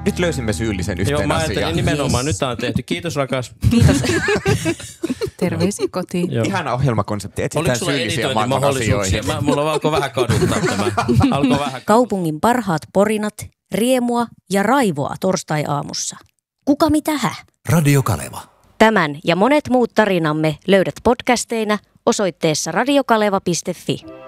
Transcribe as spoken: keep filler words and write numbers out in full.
Nyt löysimme syyllisen yhteen Joo, mä asiaan. ajattelin nimenomaan. Nyt tää on tehty. Kiitos rakas. Kiitos. Terveisiä kotiin. Joo. Ihana ohjelmakonsepti. Oliko Etsitään sulla syyllisiä maailman editointimahdollisuuksia? asioihin. Mä, mulla alkoi vähän kaduttaa tämä. Alkoi vähän. Kaupungin parhaat porinat, riemua ja raivoa torstai-aamussa. Kuka mitä hä? Radio Kaleva. Tämän ja monet muut tarinamme löydät podcasteina osoitteessa radiokaleva piste fi.